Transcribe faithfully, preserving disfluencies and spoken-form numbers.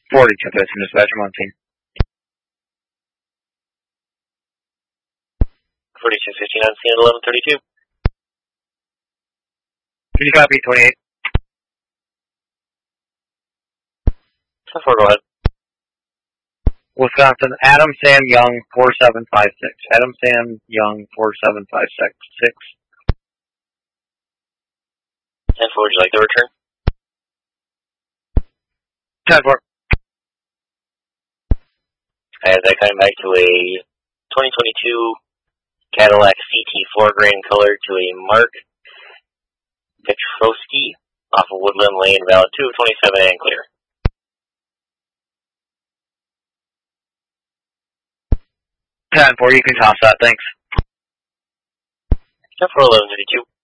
forty-two fifteen, dispatch, I'm on scene. forty-two fifteen on scene at eleven thirty-two. Can you copy, twenty-eight? ten four, go ahead. Wisconsin, Adam Sam Young, four seven five six. Adam Sam Young, four seven five six. ten four, would you like the return? ten four. I have that coming back to a twenty twenty-two Cadillac C T four gray in color to a Mark Petrovsky off of Woodland Lane, valid two twenty-seven and clear. ten four, you can toss that, thanks. ten four, eleven thirty-two.